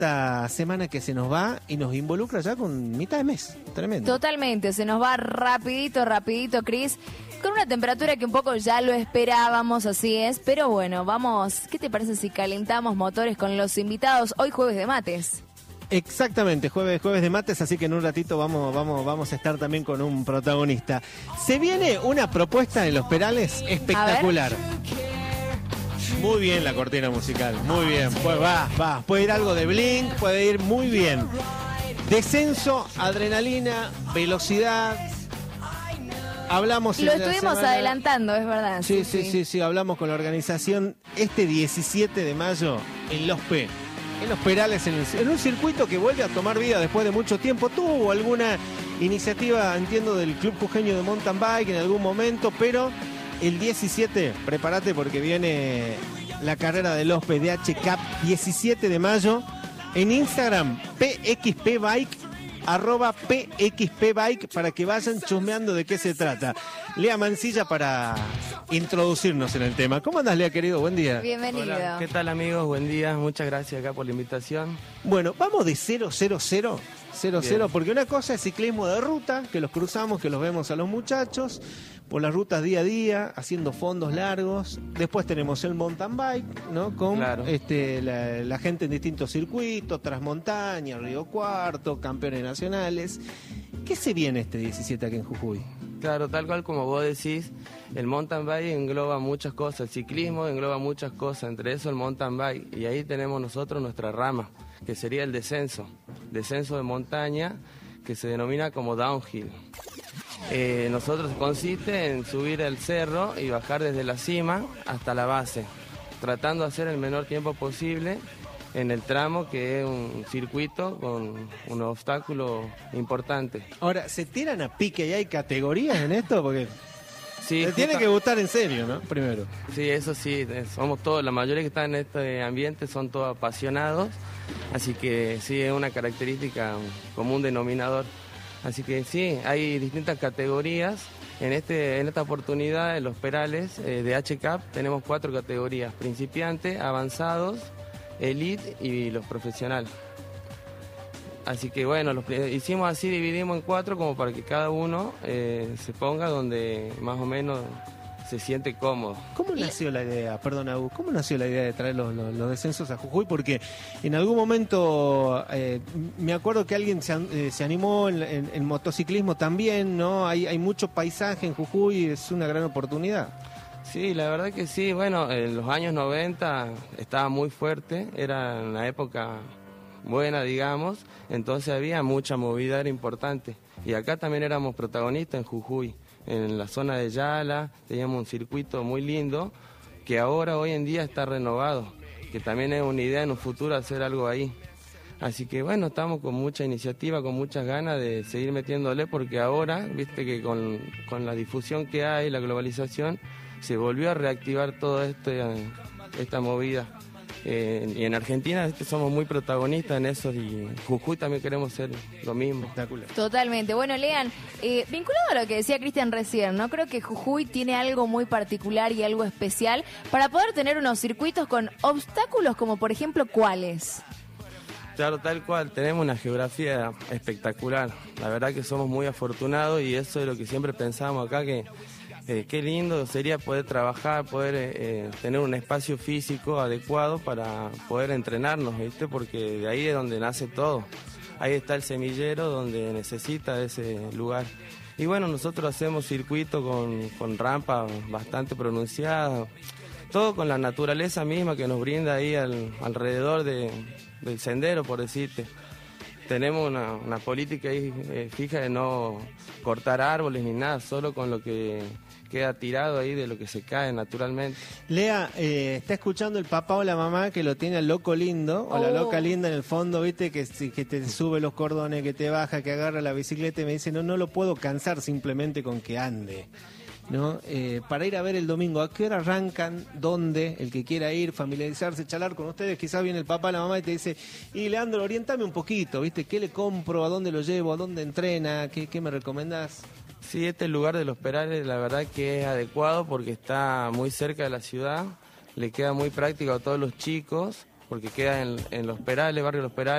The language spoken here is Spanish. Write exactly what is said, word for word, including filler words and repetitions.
esta semana que se nos va y nos involucra ya con mitad de mes. Tremendo. Totalmente, se nos va rapidito, rapidito, Cris. Con una temperatura que un poco ya lo esperábamos, así es. Pero bueno, vamos, ¿qué te parece si calentamos motores con los invitados? Hoy jueves de mates. Exactamente, jueves, jueves de mates, así que en un ratito vamos, vamos, vamos a estar también con un protagonista. Se viene una propuesta en Los Perales espectacular. Muy bien la cortina musical, muy bien. Pues va, va. Puede ir algo de Blink, puede ir muy bien. Descenso, adrenalina, velocidad. Hablamos Lo en la estuvimos semana... adelantando, es verdad. Sí sí, sí, sí, sí, hablamos con la organización este diecisiete de mayo en Los P. En Los Perales, en, el, en un circuito que vuelve a tomar vida después de mucho tiempo. Tuvo alguna iniciativa, entiendo, del Club Jujeño de Mountain Bike en algún momento, pero el diecisiete, prepárate porque viene la carrera de los P D H Cup, diecisiete de mayo, en Instagram, P X P Bike, arroba P X P Bike, para que vayan chusmeando de qué se trata. Lea Mancilla para introducirnos en el tema. ¿Cómo andas, Lea, querido? Buen día. Bienvenido. Hola, ¿qué tal, amigos? Buen día, muchas gracias acá por la invitación. Bueno, vamos de cero cero cero cero cero, porque una cosa es ciclismo de ruta, que los cruzamos, que los vemos a los muchachos por las rutas día a día, haciendo fondos largos. Después tenemos el mountain bike, ¿no? Con Claro. este, la, la gente en distintos circuitos, Transmontaña, Río Cuarto, campeones nacionales. ¿Qué se viene este diecisiete aquí en Jujuy? Claro, tal cual como vos decís, el mountain bike engloba muchas cosas, el ciclismo engloba muchas cosas, entre eso el mountain bike, y ahí tenemos nosotros nuestra rama, que sería el descenso, descenso de montaña, que se denomina como downhill. Eh, nosotros consiste en subir el cerro y bajar desde la cima hasta la base, tratando de hacer el menor tiempo posible en el tramo, que es un circuito con un obstáculo importante. Ahora, ¿se tiran a pique y hay categorías en esto? Porque Sí, te tiene justa- que gustar en serio, ¿no? Primero. Sí, eso sí, eh, somos todos, la mayoría que están en este ambiente son todos apasionados, así que sí, es una característica, un común denominador. Así que sí, hay distintas categorías. En, este, en esta oportunidad, en Los Perales eh, de H Cup, tenemos cuatro categorías: principiantes, avanzados, elite y los profesionales. Así que bueno, los, hicimos así, dividimos en cuatro como para que cada uno eh, se ponga donde más o menos se siente cómodo. ¿Cómo nació la idea, perdón, Agus, cómo nació la idea de traer los, los, los descensos a Jujuy? Porque en algún momento eh, me acuerdo que alguien se, eh, se animó en, en, en motociclismo también, ¿no? Hay, hay mucho paisaje en Jujuy y es una gran oportunidad. Sí, la verdad que sí. Bueno, en los años noventa estaba muy fuerte, era una época buena, digamos, entonces había mucha movida, era importante. Y acá también éramos protagonistas en Jujuy, en la zona de Yala, teníamos un circuito muy lindo que ahora, hoy en día, está renovado, que también es una idea en un futuro hacer algo ahí. Así que bueno, estamos con mucha iniciativa, con muchas ganas de seguir metiéndole, porque ahora, viste que con, con la difusión que hay, la globalización, se volvió a reactivar toda este, esta movida. Eh, y en Argentina este, somos muy protagonistas en eso, y Jujuy también queremos ser lo mismo. Espectacular. Totalmente. Bueno, Lean, eh, vinculado a lo que decía Cristian recién, ¿no? Creo que Jujuy tiene algo muy particular y algo especial para poder tener unos circuitos con obstáculos como, por ejemplo, ¿cuáles? Claro, tal cual, tenemos una geografía espectacular. La verdad que somos muy afortunados, y eso es lo que siempre pensamos acá, que eh, qué lindo sería poder trabajar, poder eh, tener un espacio físico adecuado para poder entrenarnos, ¿viste? Porque de ahí es donde nace todo. Ahí está el semillero donde necesita ese lugar. Y bueno, nosotros hacemos circuito con, con rampas bastante pronunciadas, todo con la naturaleza misma que nos brinda ahí al, alrededor de, del sendero, por decirte. Tenemos una, una política ahí eh, fija de no cortar árboles ni nada, solo con lo que queda tirado ahí de lo que se cae naturalmente. Lea, eh, está escuchando el papá o la mamá que lo tiene al loco lindo, o la Oh. loca linda en el fondo, viste, que, que te sube los cordones, que te baja, que agarra la bicicleta y me dice, no, no lo puedo cansar simplemente con que ande, ¿no? Eh, para ir a ver el domingo, ¿a qué hora arrancan? ¿Dónde? El que quiera ir, familiarizarse, charlar con ustedes, quizás viene el papá, la mamá y te dice, y Leandro, orientame un poquito, ¿viste? ¿Qué le compro? ¿A dónde lo llevo? ¿A dónde entrena? ¿Qué, qué me recomendás? Sí, este lugar de Los Perales la verdad que es adecuado porque está muy cerca de la ciudad, le queda muy práctico a todos los chicos, porque queda en, en Los Perales, barrio Los Perales.